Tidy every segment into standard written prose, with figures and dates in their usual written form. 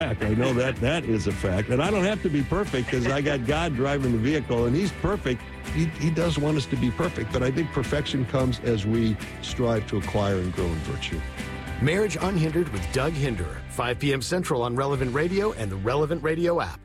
I know that is a fact. And I don't have to be perfect because I got God driving the vehicle, and he's perfect. He does want us to be perfect, but I think perfection comes as we strive to acquire and grow in virtue. Marriage Unhindered with Doug Hinderer, 5 p.m. Central on Relevant Radio and the Relevant Radio app.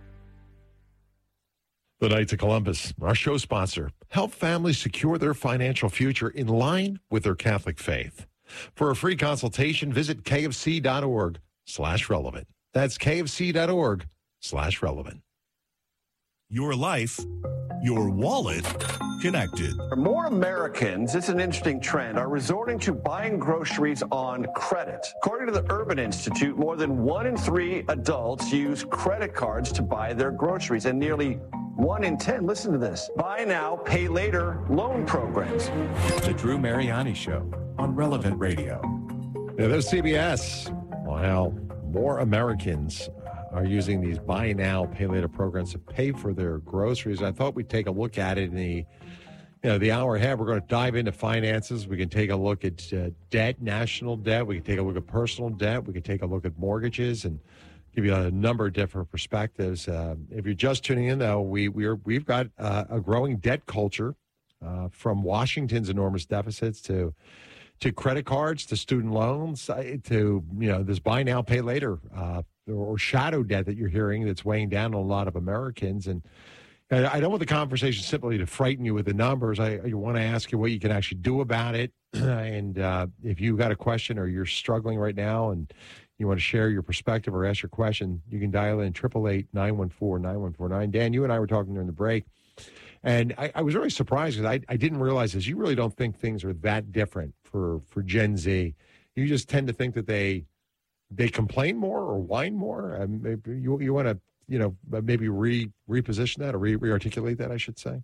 The Knights of Columbus, our show sponsor, help families secure their financial future in line with their Catholic faith. For a free consultation, visit kfc.org/relevant. That's kfc.org/relevant. Your life, your wallet, connected. More Americans, it's an interesting trend, are resorting to buying groceries on credit. According to the Urban Institute, more than 1 in 3 adults use credit cards to buy their groceries, and nearly 1 in 10, listen to this, buy now, pay later loan programs. The Drew Mariani Show on Relevant Radio. Yeah, there's CBS. Wow, more Americans are using these buy now, pay later programs to pay for their groceries. I thought we'd take a look at it in the hour ahead. We're going to dive into finances. We can take a look at debt, national debt. We can take a look at personal debt. We can take a look at mortgages and give you a number of different perspectives. If you're just tuning in, though, we've got a growing debt culture from Washington's enormous deficits to credit cards, to student loans, to this buy now, pay later or shadow debt that you're hearing that's weighing down on a lot of Americans. And I don't want the conversation simply to frighten you with the numbers. I want to ask you what you can actually do about it. And if you got a question or you're struggling right now and you want to share your perspective or ask your question, you can dial in 888-914-9149. Dan, you and I were talking during the break. And I was really surprised because I didn't realize this. You really don't think things are that different for Gen Z. You just tend to think that they complain more or whine more. Maybe you want to, maybe reposition that or re-articulate that, I should say.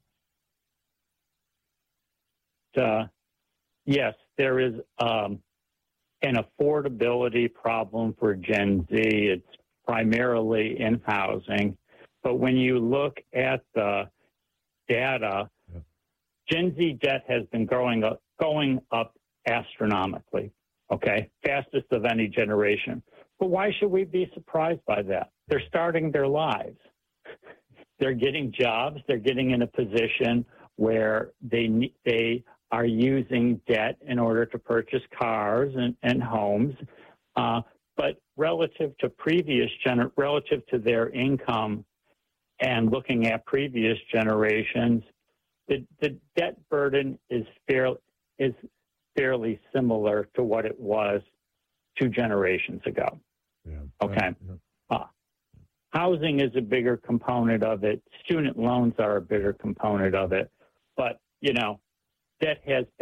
Yes, there is an affordability problem for Gen Z. It's primarily in housing. But when you look at the data, Gen Z debt has been going up astronomically, okay? Fastest of any generation. But why should we be surprised by that? They're starting their lives. They're getting jobs. They're getting in a position where they are using debt in order to purchase cars and homes. But relative to relative to their income and looking at previous generations, the debt burden is fairly similar to what it was 2 generations ago. Yeah. Okay. Yeah. Housing is a bigger component of it. Student loans are a bigger component of it. But, debt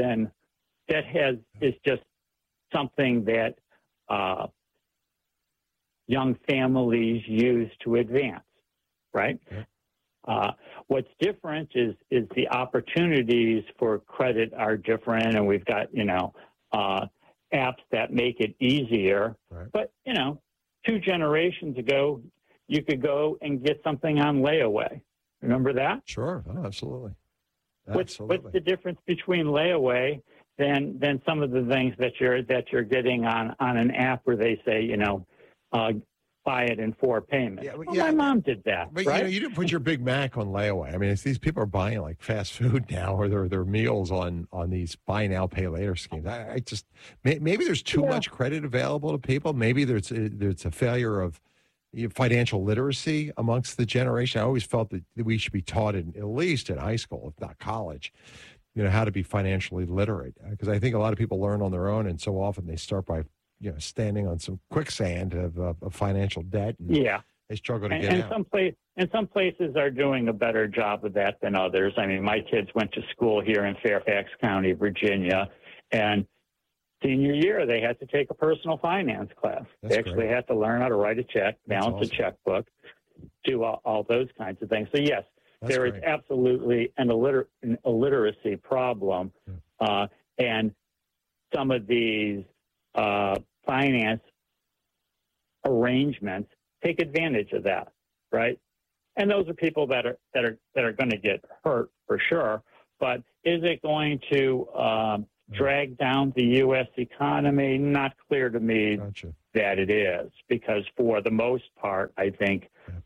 is just something that young families use to advance, right? Yeah. What's different is the opportunities for credit are different, and we've got, apps that make it easier. Right. But, 2 generations ago, you could go and get something on layaway. Remember that? Sure. Oh, absolutely. What's the difference between layaway than some of the things that you're getting on an app where they say, buy it in 4 payments? Yeah, my mom did that, but right? You didn't put your Big Mac on layaway. I mean, these people are buying like fast food now, or their meals on these buy now, pay later schemes. I just maybe there's too much credit available to people. Maybe there's a failure of financial literacy amongst the generation. I always felt that we should be taught at least in high school, if not college, how to be financially literate. Because I think a lot of people learn on their own, and so often they start by standing on some quicksand of financial debt. And they struggle to get out. Some places are doing a better job of that than others. I mean, my kids went to school here in Fairfax County, Virginia, and senior year they had to take a personal finance class. That's they actually great. had to learn how to write a check, balance awesome. a checkbook, do all those kinds of things. So yes, That's there great. is absolutely an illiteracy problem, and some of these finance arrangements take advantage of that, right? And those are people that are going to get hurt for sure. But is it going to drag down the U.S. economy? Not clear to me that it is, because for the most part, I think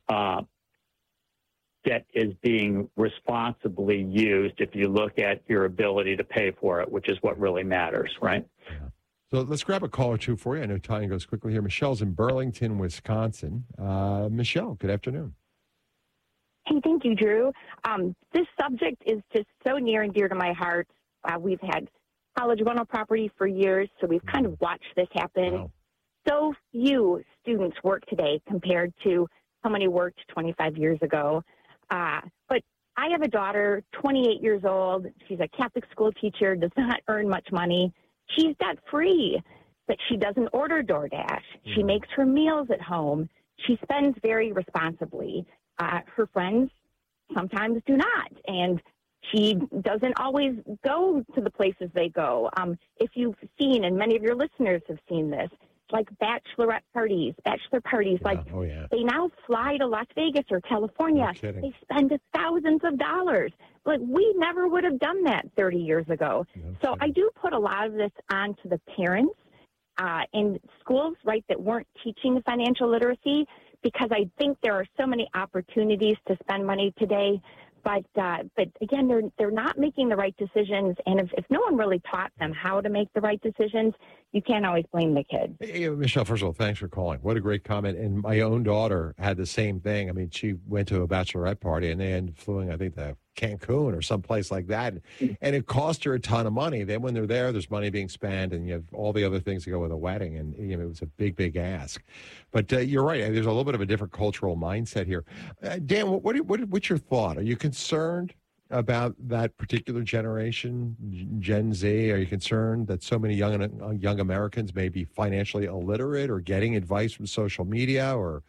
debt is being responsibly used if you look at your ability to pay for it, which is what really matters, right? Yeah. So let's grab a call or two for you. I know time goes quickly here. Michelle's in Burlington, Wisconsin. Michelle, good afternoon. Hey, thank you, Drew. This subject is just so near and dear to my heart. We've had college rental property for years, so we've kind of watched this happen. Wow. So few students work today compared to how many worked 25 years ago. But I have a daughter, 28 years old. She's a Catholic school teacher, does not earn much money. She's debt-free, but she doesn't order DoorDash. She makes her meals at home. She spends very responsibly. Her friends sometimes do not, and she doesn't always go to the places they go. If you've seen, and many of your listeners have seen this, like bachelor parties, they now fly to Las Vegas or California. No kidding. They spend thousands of dollars. But we never would have done that 30 years ago. No So kidding. I do put a lot of this on to the parents in schools, right, that weren't teaching financial literacy, because I think there are so many opportunities to spend money today. But again, they're not making the right decisions. And if no one really taught them how to make the right decisions, you can't always blame the kids. Hey, Michelle, first of all, thanks for calling. What a great comment. And my own daughter had the same thing. I mean, she went to a bachelorette party and they ended up flew, I think, to Cancun or someplace like that. And it cost her a ton of money. Then when they're there, there's money being spent and you have all the other things that go with a wedding. And it was a big, big ask. But you're right. There's a little bit of a different cultural mindset here. Dan, what's your thought? Are you concerned about that particular generation, Gen Z? Are you concerned that so many young Americans may be financially illiterate or getting advice from social media or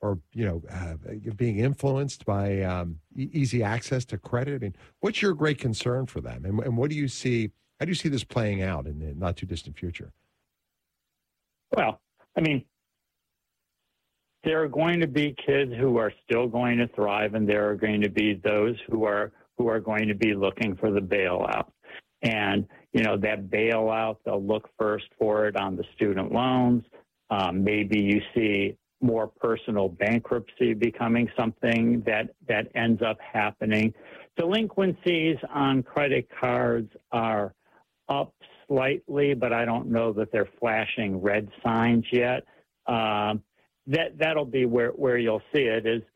being influenced by easy access to credit? I mean, what's your great concern for them? And what do you see? How do you see this playing out in the not too distant future? Well, I mean, there are going to be kids who are still going to thrive, and there are going to be those who are going to be looking for the bailout. And, that bailout, they'll look first for it on the student loans. Maybe you see more personal bankruptcy becoming something that ends up happening. Delinquencies on credit cards are up slightly, but I don't know that they're flashing red signs yet. That'll be where you'll see it is,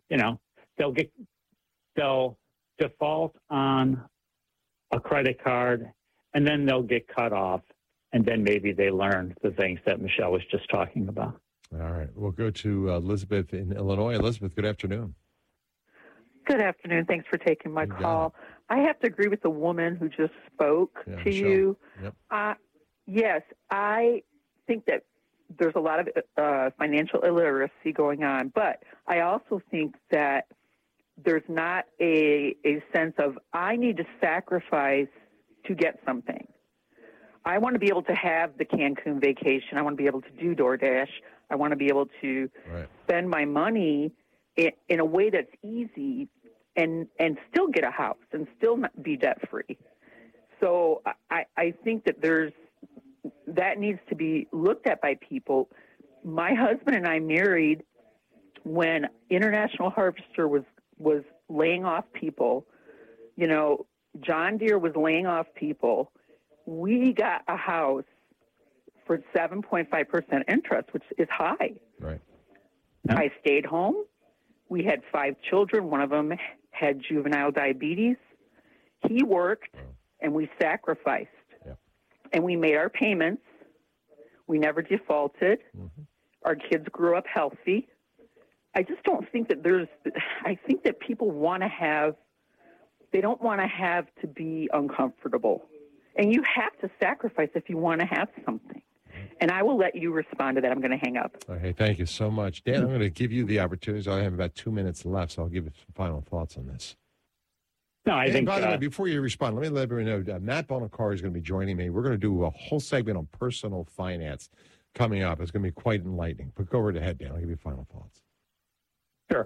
they'll default on a credit card and then they'll get cut off. And then maybe they learn the things that Michelle was just talking about. All right. We'll go to Elizabeth in Illinois. Elizabeth, good afternoon. Good afternoon. Thanks for taking my call. I have to agree with the woman who just spoke to Michelle. you. Yep. Yes, I think that there's a lot of financial illiteracy going on, but I also think that there's not a sense of I need to sacrifice to get something. I want to be able to have the Cancun vacation. I want to be able to do DoorDash. I want to be able to spend my money in a way that's easy and still get a house and still not be debt-free. So I think that that needs to be looked at by people. My husband and I married when International Harvester was laying off people. John Deere was laying off people. We got a house for 7.5% interest, which is high. Right. I stayed home. We had 5 children. One of them had juvenile diabetes. He worked, and we sacrificed. Yeah. And we made our payments. We never defaulted. Mm-hmm. Our kids grew up healthy. I just don't think that I think that people want to have, they don't want to have to be uncomfortable. And you have to sacrifice if you want to have something. And I will let you respond to that. I'm going to hang up. Okay, thank you so much. Dan, I'm going to give you the opportunity. I have about 2 minutes left, so I'll give you some final thoughts on this. No, I think. By the way, before you respond, let me let everyone know Matt Bonacari is going to be joining me. We're going to do a whole segment on personal finance coming up. It's going to be quite enlightening. But go right ahead, Dan. I'll give you final thoughts. Sure.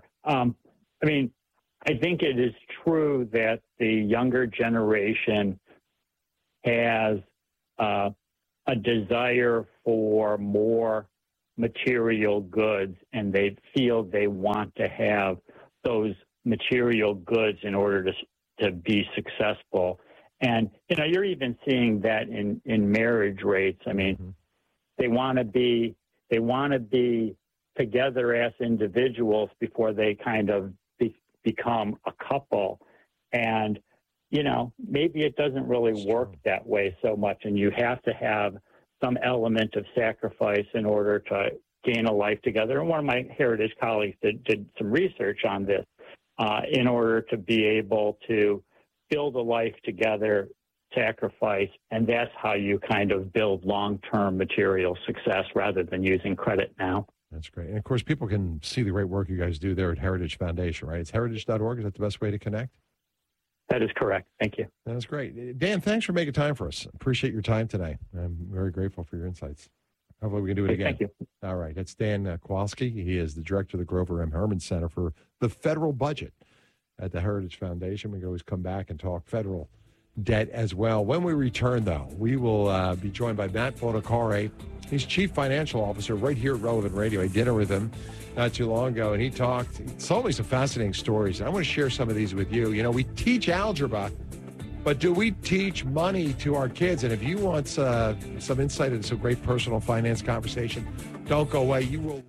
I think it is true that the younger generation has a desire for more material goods, and they feel they want to have those material goods in order to be successful. And, you're even seeing that in marriage rates. I mean, they want to be together as individuals before they kind of become a couple. And, maybe it doesn't really work that way so much. And you have to have some element of sacrifice in order to gain a life together. And one of my Heritage colleagues did some research on this in order to be able to build a life together, sacrifice, and that's how you kind of build long-term material success rather than using credit now. That's great. And, of course, people can see the great work you guys do there at Heritage Foundation, right? It's heritage.org. Is that the best way to connect? That is correct. Thank you. That's great. Dan, thanks for making time for us. Appreciate your time today. I'm very grateful for your insights. Hopefully we can do it again. Thank you. All right. That's Dan Kowalski. He is the director of the Grover M. Herman Center for the federal budget at the Heritage Foundation. We can always come back and talk federal debt as well. When we return, though, we will be joined by Matt Bonaccore. He's Chief Financial Officer right here at Relevant Radio. I had dinner with him not too long ago, and he told me some fascinating stories. I want to share some of these with you. We teach algebra, but do we teach money to our kids? And if you want some insight into some great personal finance conversation, don't go away. You will.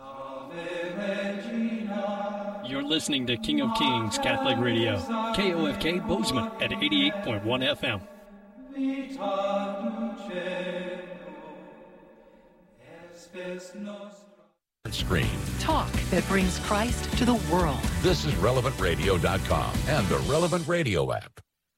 You're listening to King of Kings Catholic Radio, KOFK Bozeman at 88.1 FM. Screen. Talk that brings Christ to the world. This is RelevantRadio.com and the Relevant Radio app.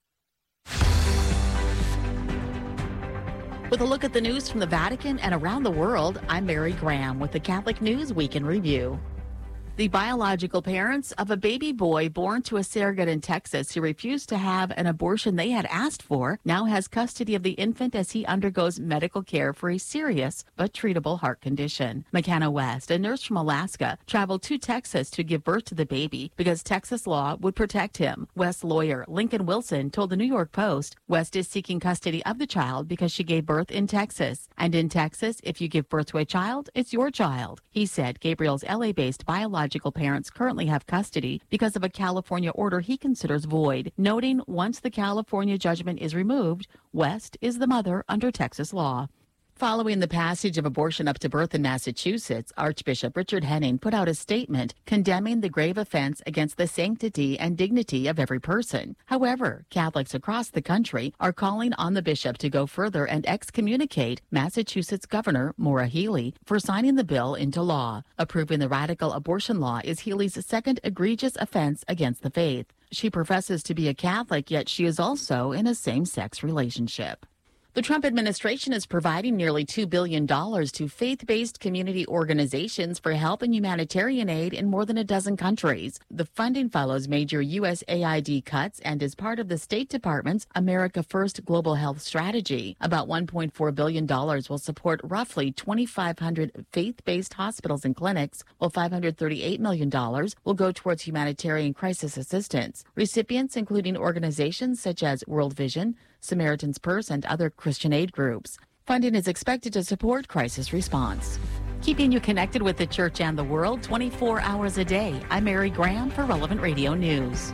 With a look at the news from the Vatican and around the world, I'm Mary Graham with the Catholic News Week in Review. The biological parents of a baby boy born to a surrogate in Texas who refused to have an abortion they had asked for now has custody of the infant as he undergoes medical care for a serious but treatable heart condition. McKenna West, a nurse from Alaska, traveled to Texas to give birth to the baby because Texas law would protect him. West's lawyer, Lincoln Wilson, told the New York Post West is seeking custody of the child because she gave birth in Texas. And in Texas, if you give birth to a child, it's your child. He said Gabriel's LA-based biological parents currently have custody because of a California order he considers void, noting once the California judgment is removed, West is the mother under Texas law. Following the passage of abortion up to birth in Massachusetts, Archbishop Richard Henning put out a statement condemning the grave offense against the sanctity and dignity of every person. However, Catholics across the country are calling on the bishop to go further and excommunicate Massachusetts Governor Maura Healey for signing the bill into law. Approving the radical abortion law is Healey's second egregious offense against the faith. She professes to be a Catholic, yet she is also in a same-sex relationship. The Trump administration is providing nearly $2 billion to faith-based community organizations for help and humanitarian aid in more than a dozen countries. The funding follows major USAID cuts and is part of the State Department's America First Global Health Strategy. About $1.4 billion will support roughly 2,500 faith-based hospitals and clinics, while $538 million will go towards humanitarian crisis assistance. Recipients including organizations such as World Vision, Samaritan's Purse, and other Christian aid groups. Funding is expected to support crisis response. Keeping you connected with the church and the world 24 hours a day. I'm Mary Graham for Relevant Radio News.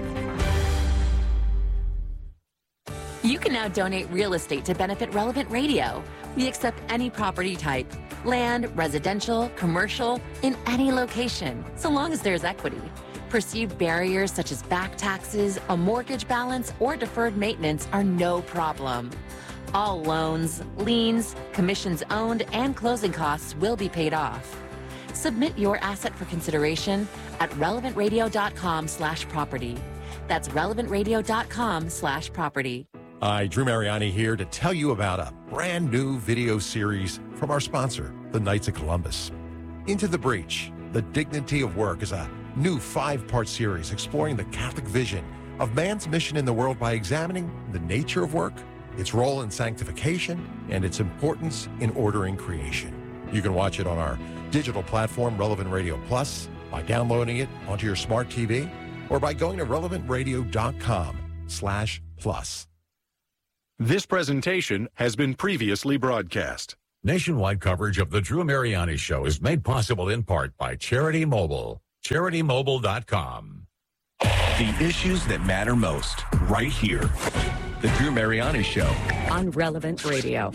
You can now donate real estate to benefit Relevant Radio. We accept any property type, land, residential, commercial, in any location, so long as there's equity. Perceived barriers such as back taxes, a mortgage balance, or deferred maintenance are no problem. All loans, liens, commissions owned, and closing costs will be paid off. Submit your asset for consideration at relevantradio.com/property. That's relevantradio.com/property. Hi, Drew Mariani here to tell you about a brand new video series from our sponsor, the Knights of Columbus. Into the Breach, The Dignity of Work is a new 5-part series exploring the Catholic vision of man's mission in the world by examining the nature of work, its role in sanctification, and its importance in ordering creation. You can watch it on our digital platform, Relevant Radio Plus, by downloading it onto your smart TV, or by going to relevantradio.com/plus. This presentation has been previously broadcast. Nationwide coverage of the Drew Mariani Show is made possible in part by Charity Mobile. CharityMobile.com. The issues that matter most, right here. The Drew Mariani Show. On Relevant Radio.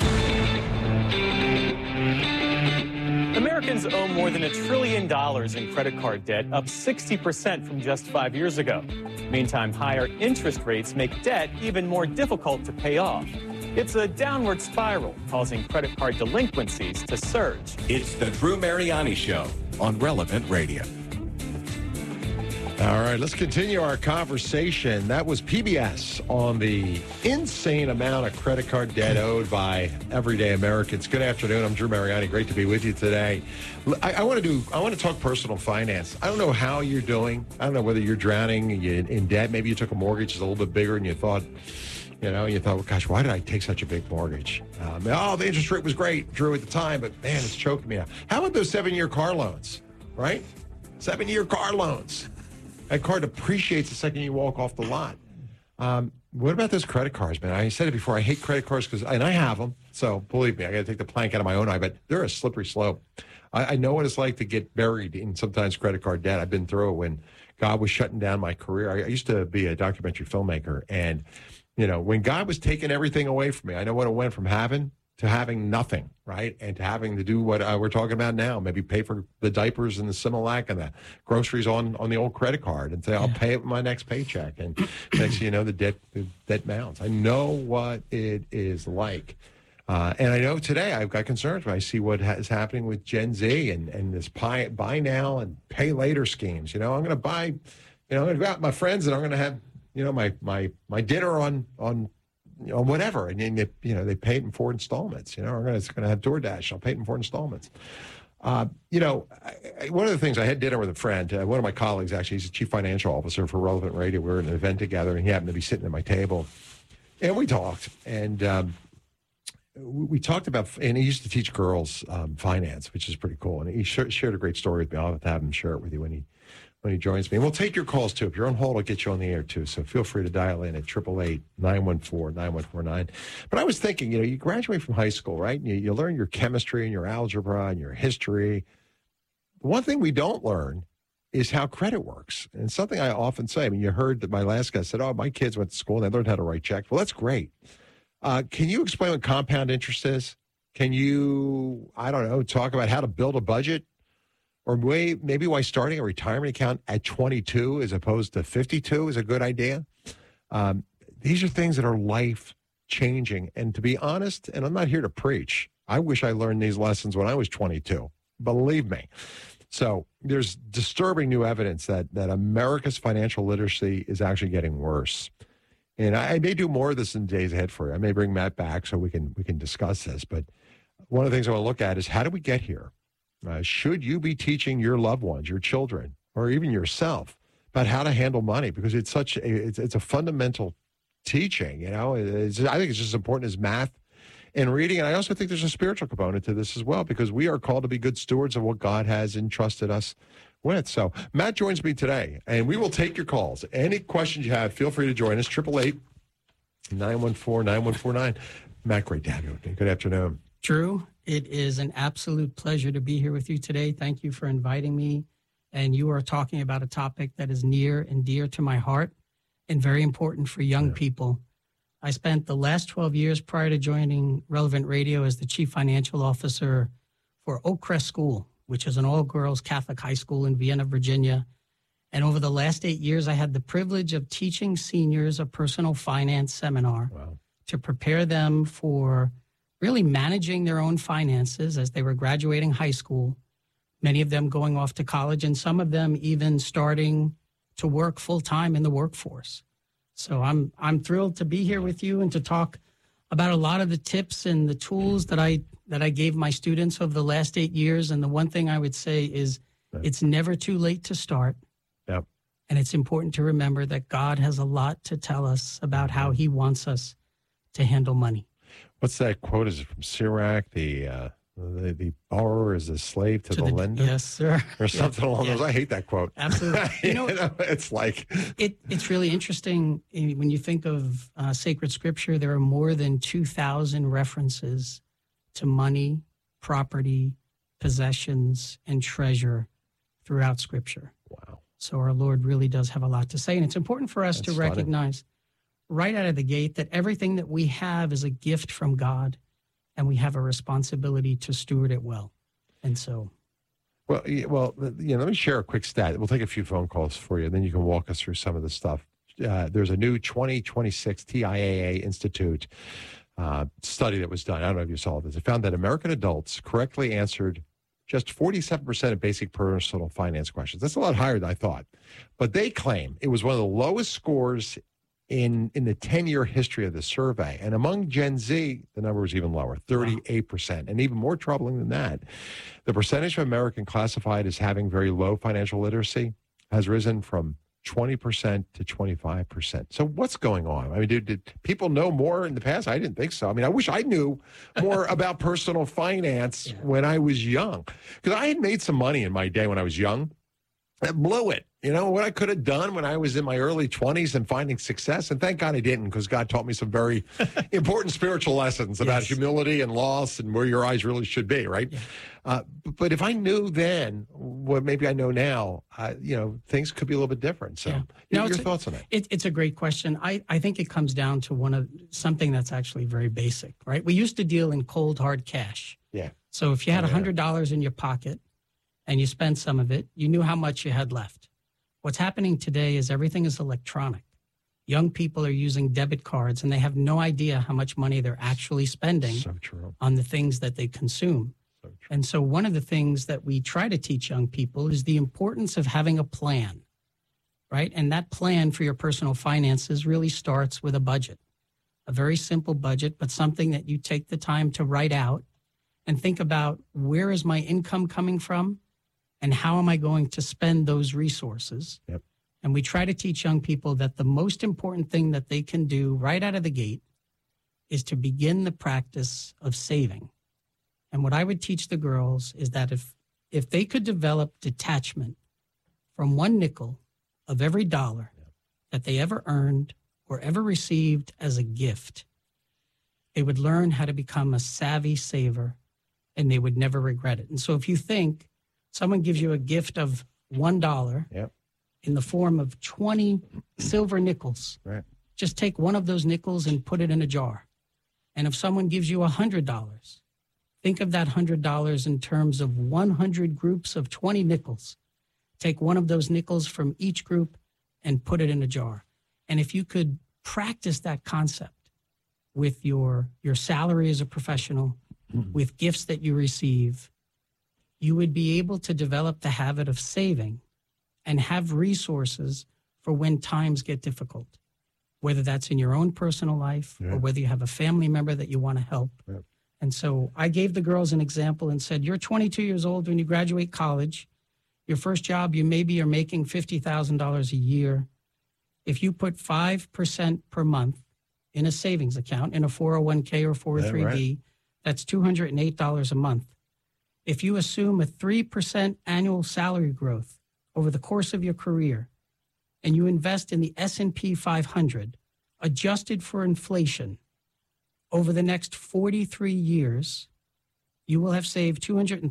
Americans owe more than $1 trillion in credit card debt, up 60% from just 5 years ago. Meantime, higher interest rates make debt even more difficult to pay off. It's a downward spiral, causing credit card delinquencies to surge. It's the Drew Mariani Show on Relevant Radio. All right, let's continue our conversation. That was PBS on the insane amount of credit card debt owed by everyday Americans. Good afternoon. I'm Drew Mariani. Great to be with you today. I want to talk personal finance. I don't know how you're doing. I don't know whether you're drowning in debt. Maybe you took a mortgage that's a little bit bigger and you thought, well, gosh, why did I take such a big mortgage? The interest rate was great, Drew, at the time, but man, it's choking me out. How about those 7-year car loans, right? 7-year car loans. That car depreciates the second you walk off the lot. What about those credit cards, man? I said it before. I hate credit cards and I have them. So believe me, I got to take the plank out of my own eye. But they're a slippery slope. I know what it's like to get buried in sometimes credit card debt. I've been through it when God was shutting down my career. I used to be a documentary filmmaker, and when God was taking everything away from me, I know what it went from having to having nothing, right? And to having to do what we're talking about now, maybe pay for the diapers and the Similac and the groceries on the old credit card and say, I'll pay it with my next paycheck. And next thing you know, the debt mounts. I know what it is like. And I know today I've got concerns when I see what is happening with Gen Z and this buy now and pay later schemes. I'm going to buy, I'm going to go out with my friends and I'm going to have, my dinner on whatever, and then they pay it in 4 installments. We're going to have DoorDash. I'll pay it in 4 installments. One of the things, I had dinner with a friend, one of my colleagues, actually, he's the chief financial officer for Relevant Radio. We were at an event together, and he happened to be sitting at my table, and we talked, and we talked about, and he used to teach girls finance, which is pretty cool, and he shared a great story with me. I'll have to have him share it with you when he joins me. And we'll take your calls, too. If you're on hold, I'll get you on the air, too. So feel free to dial in at 888-914-9149. But I was thinking, you graduate from high school, right? You learn your chemistry and your algebra and your history. One thing we don't learn is how credit works. And something I often say, you heard that my last guy said, my kids went to school and they learned how to write checks. Well, that's great. Can you explain what compound interest is? Can you, talk about how to build a budget? Or maybe why starting a retirement account at 22 as opposed to 52 is a good idea. These are things that are life-changing. And to be honest, and I'm not here to preach, I wish I learned these lessons when I was 22. Believe me. So there's disturbing new evidence that America's financial literacy is actually getting worse. And I may do more of this in the days ahead for you. I may bring Matt back so we can discuss this. But one of the things I want to look at is, how did we get here? Should you be teaching your loved ones, your children, or even yourself about how to handle money? Because it's a fundamental teaching, I think it's just as important as math and reading. And I also think there's a spiritual component to this as well, because we are called to be good stewards of what God has entrusted us with. So Matt joins me today, and we will take your calls. Any questions you have, feel free to join us, 888-914-9149. Matt, great to have you with me. Good afternoon. Drew, it is an absolute pleasure to be here with you today. Thank you for inviting me. And you are talking about a topic that is near and dear to my heart and very important for young people. I spent the last 12 years prior to joining Relevant Radio as the chief financial officer for Oakcrest School, which is an all-girls Catholic high school in Vienna, Virginia. And over the last 8 years, I had the privilege of teaching seniors a personal finance seminar to prepare them for really managing their own finances as they were graduating high school, many of them going off to college, and some of them even starting to work full-time in the workforce. So I'm thrilled to be here with you and to talk about a lot of the tips and the tools that I gave my students over the last 8 years. And the one thing I would say is it's never too late to start. Yep. And it's important to remember that God has a lot to tell us about how he wants us to handle money. What's that quote? Is it from Sirach? The The borrower is a slave to the lender. Yes, sir. Or something along those. I hate that quote. Absolutely. It's like it's really interesting when you think of sacred scripture. There are more than 2,000 references to money, property, possessions, and treasure throughout scripture. Wow. So our Lord really does have a lot to say, and it's important for us to recognize right out of the gate that everything that we have is a gift from God. And we have a responsibility to steward it well. And so. Well, let me share a quick stat. We'll take a few phone calls for you, and then you can walk us through some of the stuff. There's a new 2026 TIAA Institute study that was done. I don't know if you saw this. It found that American adults correctly answered just 47% of basic personal finance questions. That's a lot higher than I thought. But they claim it was one of the lowest scores in the 10-year history of the survey. And among Gen Z, the number was even lower, 38%. And even more troubling than that, the percentage of Americans classified as having very low financial literacy has risen from 20% to 25%. So what's going on? I mean, did people know more in the past? I didn't think so. I mean, I wish I knew more about personal finance when I was young. Because I had made some money in my day when I was young. I blew it. You know, what I could have done when I was in my early 20s and finding success. And thank God I didn't, because God taught me some very important spiritual lessons about humility and loss and where your eyes really should be, right? Yeah. But if I knew then what maybe I know now, things could be a little bit different. So your thoughts on that? It's a great question. I think it comes down to something that's actually very basic, right? We used to deal in cold, hard cash. Yeah. So if you had $100 in your pocket and you spent some of it, you knew how much you had left. What's happening today is everything is electronic. Young people are using debit cards, and they have no idea how much money they're actually spending on the things that they consume. And so one of the things that we try to teach young people is the importance of having a plan, right? And that plan for your personal finances really starts with a budget, a very simple budget, but something that you take the time to write out and think about, where is my income coming from? And how am I going to spend those resources? Yep. And we try to teach young people that the most important thing that they can do right out of the gate is to begin the practice of saving. And what I would teach the girls is that if they could develop detachment from one nickel of every dollar that they ever earned or ever received as a gift, they would learn how to become a savvy saver, and they would never regret it. And so if you think someone gives you a gift of $1 in the form of 20 silver nickels. Right. Just take one of those nickels and put it in a jar. And if someone gives you $100, think of that $100 in terms of 100 groups of 20 nickels. Take one of those nickels from each group and put it in a jar. And if you could practice that concept with your salary as a professional, with gifts that you receive, you would be able to develop the habit of saving and have resources for when times get difficult, whether that's in your own personal life or whether you have a family member that you want to help. Yeah. And so I gave the girls an example and said, you're 22 years old when you graduate college. Your first job, you maybe are making $50,000 a year. If you put 5% per month in a savings account, in a 401k or 403b, that's $208 a month. If you assume a 3% annual salary growth over the course of your career, and you invest in the S&P 500, adjusted for inflation, over the next 43 years, you will have saved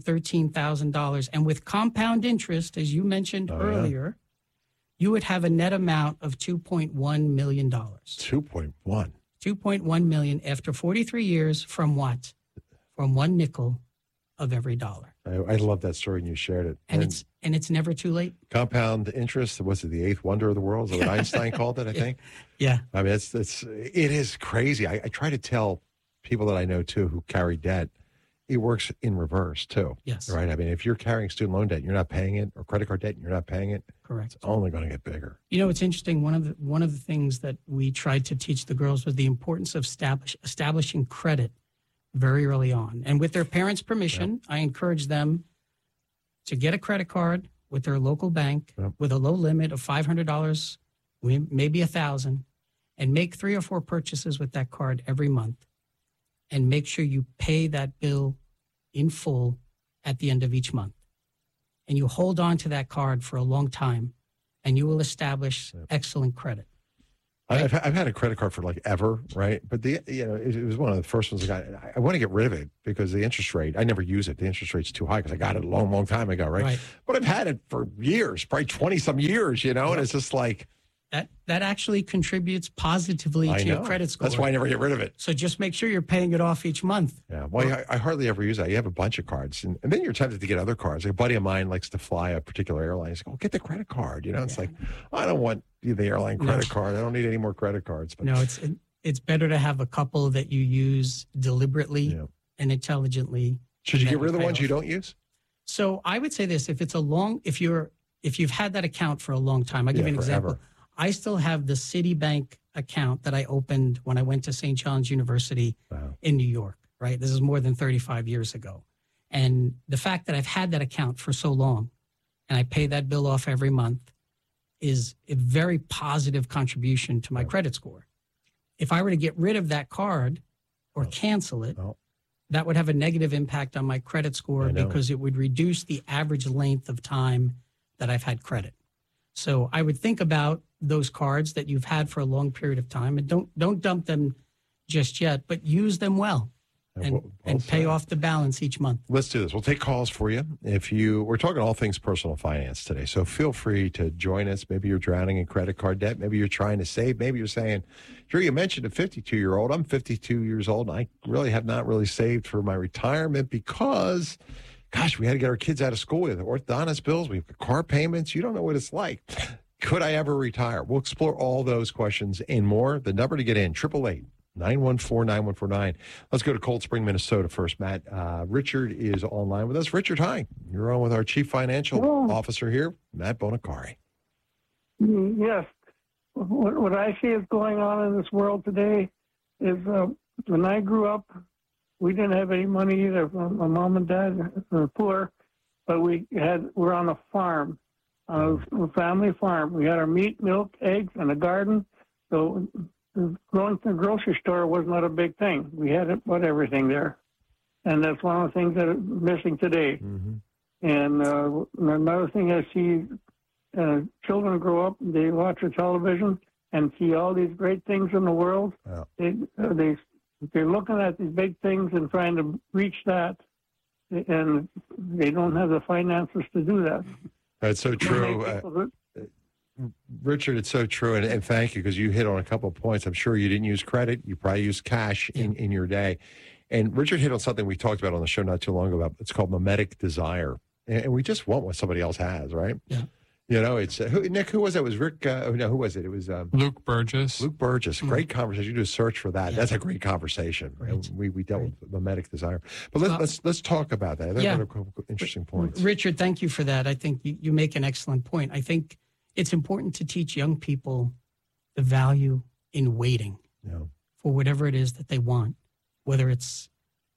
$213,000. And with compound interest, as you mentioned earlier, you would have a net amount of $2.1 million. 2.1. $2.1 million after 43 years from what? From one nickel of every dollar. I love that story, and you shared it. And it's never too late. Compound interest, was it the eighth wonder of the world? Is that what Einstein called it, I think? Yeah. I mean, it is crazy. I try to tell people that I know, too, who carry debt, it works in reverse, too. Yes. Right? I mean, if you're carrying student loan debt, you're not paying it, or credit card debt, and you're not paying it. Correct. It's only going to get bigger. You know, it's interesting. One of the things that we tried to teach the girls was the importance of establishing credit very early on. And with their parents' permission, I encourage them to get a credit card with their local bank with a low limit of $500, maybe $1,000, and make 3 or 4 purchases with that card every month. And make sure you pay that bill in full at the end of each month. And you hold on to that card for a long time, and you will establish excellent credit. I've had a credit card for like ever, right? But it was one of the first ones I got. I want to get rid of it because the interest rate, I never use it. The interest rate's too high because I got it a long, long time ago, right? But I've had it for years, probably 20-some years, and it's just like. That actually contributes positively to your credit score. That's why I never get rid of it. So just make sure you're paying it off each month. Yeah, well, I hardly ever use that. You have a bunch of cards, and then you're tempted to get other cards. Like a buddy of mine likes to fly a particular airline. He's like, "Oh, get the credit card." It's like, I don't want the airline credit card. I don't need any more credit cards. But. No, it's better to have a couple that you use deliberately and intelligently. Should you get rid of the ones you don't use? So I would say this: if you've had that account for a long time, I'll give you an example. I still have the Citibank account that I opened when I went to St. John's University in New York, right? This is more than 35 years ago. And the fact that I've had that account for so long and I pay that bill off every month is a very positive contribution to my credit score. If I were to get rid of that card or cancel it, that would have a negative impact on my credit score because it would reduce the average length of time that I've had credit. So I would think about those cards that you've had for a long period of time, and don't dump them just yet, but use them well and pay off the balance each month. Let's do this. We'll take calls for you. We're talking all things personal finance today, so feel free to join us. Maybe you're drowning in credit card debt. Maybe you're trying to save. Maybe you're saying, Drew, you mentioned a 52-year-old. I'm 52 years old, and I really have not really saved for my retirement because, gosh, we had to get our kids out of school. We have orthodontist bills. We have car payments. You don't know what it's like. Could I ever retire? We'll explore all those questions and more. The number to get in, 888-914-9149. Let's go to Cold Spring, Minnesota first, Matt. Richard is online with us. Richard, hi. You're on with our Chief Financial Officer here, Matt Bonacari. Yes. What I see is going on in this world today is when I grew up, we didn't have any money either. My mom and dad were poor, but we're on a farm. A family farm. We had our meat, milk, eggs, and a garden. So going to the grocery store was not a big thing. We had everything there. And that's one of the things that are missing today. Mm-hmm. And another thing I see, children grow up, they watch the television and see all these great things in the world. Yeah. They're looking at these big things and trying to reach that, and they don't have the finances to do that. That's so true. Richard, it's so true. And thank you, because you hit on a couple of points. I'm sure you didn't use credit. You probably used cash in your day. And Richard hit on something we talked about on the show not too long ago. It's called mimetic desire. And we just want what somebody else has, right? Yeah. It's Nick, who was it? It was Rick. Who was it? It was Luke Burgess. Luke Burgess. Great conversation. You do a search for that. Yeah. That's a great conversation. Right. We dealt with mimetic desire. But let's talk about that. That's a interesting point. Richard, thank you for that. I think you make an excellent point. I think it's important to teach young people the value in waiting for whatever it is that they want, whether it's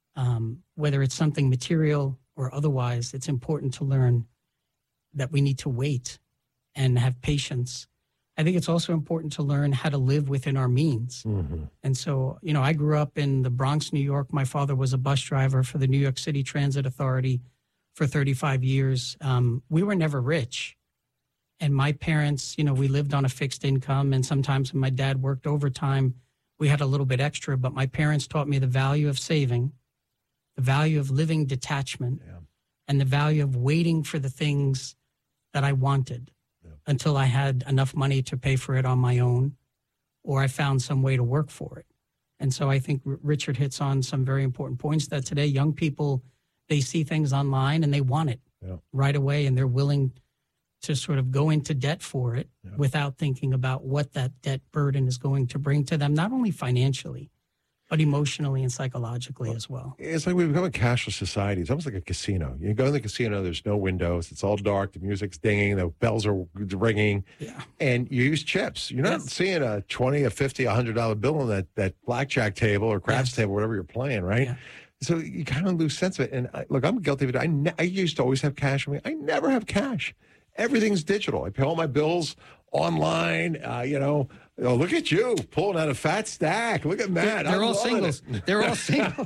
something material or otherwise. It's important to learn that we need to wait and have patience. I think it's also important to learn how to live within our means. Mm-hmm. And so, I grew up in the Bronx, New York. My father was a bus driver for the New York City Transit Authority for 35 years. We were never rich. And my parents, we lived on a fixed income. And sometimes when my dad worked overtime, we had a little bit extra. But my parents taught me the value of saving, the value of living detachment, and the value of waiting for the things that I wanted until I had enough money to pay for it on my own, or I found some way to work for it. And so I think Richard hits on some very important points that today young people, they see things online and they want it right away, and they're willing to sort of go into debt for it without thinking about what that debt burden is going to bring to them, not only financially, but emotionally and psychologically as well. It's like we've become a cashless society. It's almost like a casino. You go in the casino, there's no windows. It's all dark. The music's dinging. The bells are ringing. Yeah. And you use chips. You're not seeing a $20, a $50, $100 bill on that blackjack table or craps table, whatever you're playing, right? Yeah. So you kind of lose sense of it. And look, I'm guilty of it. I used to always have cash with me. I never have cash. Everything's digital. I pay all my bills online. Oh, look at you pulling out a fat stack. Look at Matt. They're all singles. They're all singles.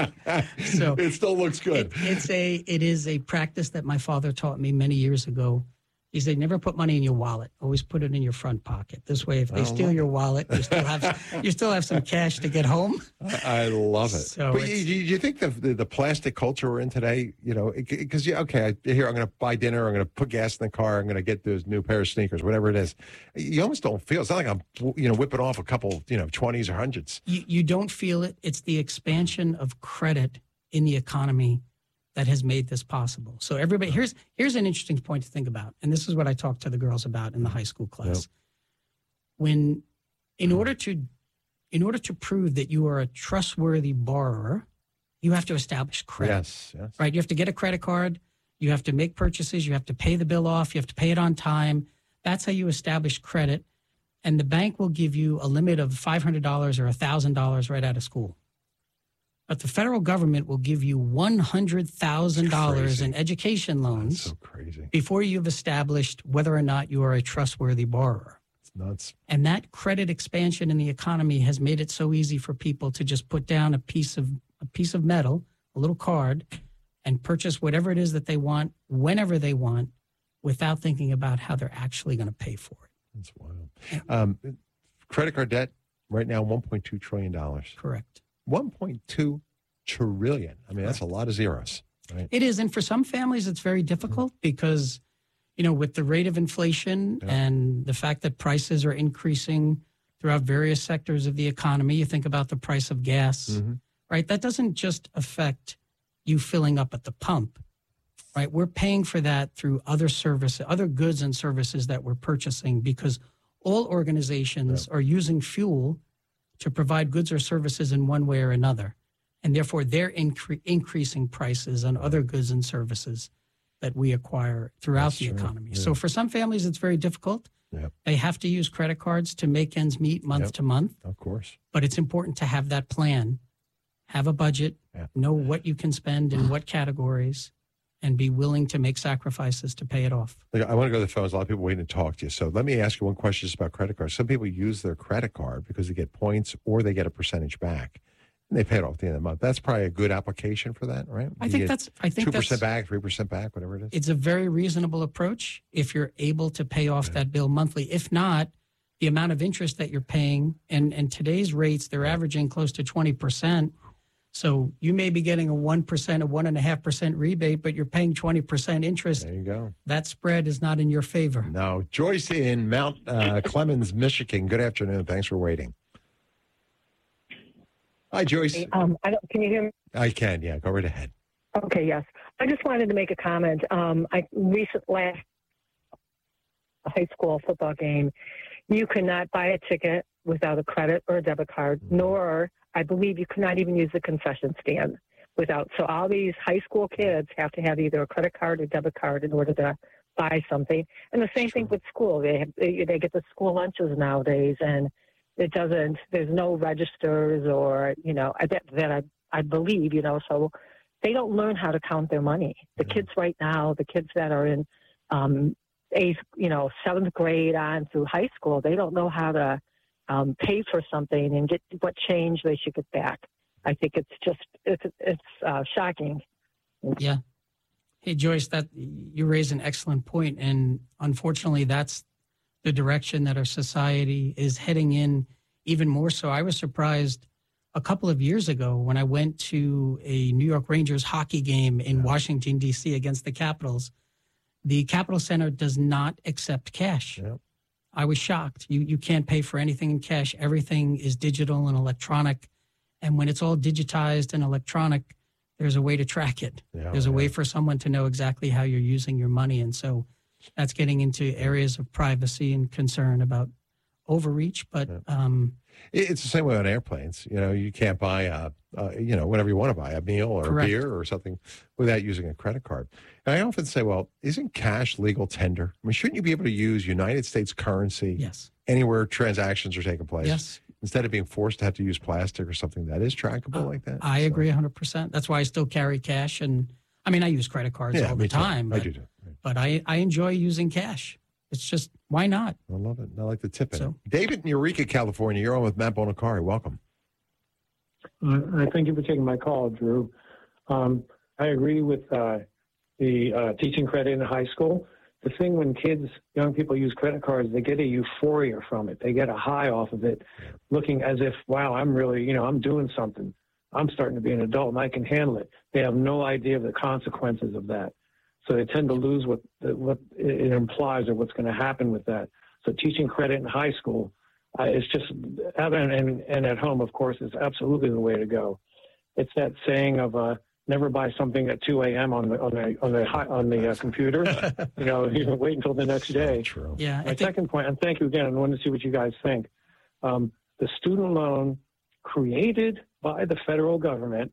So it still looks good. It is a practice that my father taught me many years ago. He said, never put money in your wallet. Always put it in your front pocket. This way, if they steal your wallet, you still have some cash to get home. I love it. So but you think the plastic culture we're in today, because here I'm going to buy dinner, I'm going to put gas in the car, I'm going to get those new pair of sneakers, whatever it is. You almost don't feel. It's not like I'm whipping off a couple 20s or hundreds. You don't feel it. It's the expansion of credit in the economy that has made this possible. So everybody, here's an interesting point to think about, and this is what I talk to the girls about in the high school class. Yep. In order to prove that you are a trustworthy borrower, you have to establish credit. Yes. Right? You have to get a credit card. You have to make purchases. You have to pay the bill off. You have to pay it on time. That's how you establish credit. And the bank will give you a limit of $500 or $1,000 right out of school. But the federal government will give you $100,000 in education loans. That's so crazy. Before you've established whether or not you are a trustworthy borrower. It's nuts. And that credit expansion in the economy has made it so easy for people to just put down a piece of metal, a little card, and purchase whatever it is that they want, whenever they want, without thinking about how they're actually going to pay for it. That's wild. Credit card debt right now, $1.2 trillion. Correct. 1.2 trillion. I mean, that's a lot of zeros. Right? It is. And for some families, it's very difficult because, with the rate of inflation and the fact that prices are increasing throughout various sectors of the economy, you think about the price of gas, right? That doesn't just affect you filling up at the pump, right? We're paying for that through other services, other goods and services that we're purchasing because all organizations are using fuel to provide goods or services in one way or another. And therefore, they're increasing prices on other goods and services that we acquire throughout the economy. Yeah. So for some families, it's very difficult. Yep. They have to use credit cards to make ends meet month to month. Of course. But it's important to have that plan, have a budget, know what you can spend in what categories, and be willing to make sacrifices to pay it off. I want to go to the phones. A lot of people waiting to talk to you. So let me ask you one question just about credit cards. Some people use their credit card because they get points or they get a percentage back. And they pay it off at the end of the month. That's probably a good application for that, right? I think that's 2% back, 3% back, whatever it is. It's a very reasonable approach if you're able to pay off that bill monthly. If not, the amount of interest that you're paying, and today's rates, they're averaging close to 20%. So you may be getting a 1%, a 1.5% rebate, but you're paying 20% interest. There you go. That spread is not in your favor. No. Joyce in Mount Clemens, Michigan. Good afternoon. Thanks for waiting. Hi, Joyce. Can you hear me? I can, yeah. Go right ahead. Okay, yes. I just wanted to make a comment. I recently a high school football game. You could not buy a ticket without a credit or a debit card, nor I believe you could not even use the concession stand without. So all these high school kids have to have either a credit card or debit card in order to buy something. And the same thing with school. They get the school lunches nowadays, and there's no registers or, I believe, so they don't learn how to count their money. The kids right now, the kids that are in 7th grade on through high school, they don't know how to pay for something and get what change they should get back. I think it's shocking. Yeah. Hey, Joyce, that you raise an excellent point, and unfortunately, that's the direction that our society is heading in even more so. I was surprised a couple of years ago when I went to a New York Rangers hockey game in Washington, D.C. against the Capitals. The Capitol Center does not accept cash. Yep. I was shocked. You can't pay for anything in cash. Everything is digital and electronic. And when it's all digitized and electronic, there's a way to track it. There's a way for someone to know exactly how you're using your money. And so that's getting into areas of privacy and concern about overreach. But it's the same way on airplanes. You can't buy whatever you want to buy, a meal or a beer or something without using a credit card. And I often say, well, isn't cash legal tender? I mean, shouldn't you be able to use United States currency anywhere transactions are taking place? Yes. Instead of being forced to have to use plastic or something that is trackable like that? I agree 100%. That's why I still carry cash. And I mean, I use credit cards all the time. I do too. But I enjoy using cash. It's just, why not? I love it. I like the tip in it. David in Eureka, California. You're on with Matt Bonacari. Welcome. I thank you for taking my call, Drew. I agree with the teaching credit in high school. The thing when young people use credit cards, they get a euphoria from it. They get a high off of it, looking as if, wow, I'm really, I'm doing something. I'm starting to be an adult and I can handle it. They have no idea of the consequences of that. So they tend to lose what it implies or what's going to happen with that. So teaching credit in high school is just, and at home, of course, is absolutely the way to go. It's that saying of never buy something at 2 a.m. on the computer. You wait until the next day. True. Yeah. My second point, and thank you again, I want to see what you guys think. The student loan created by the federal government,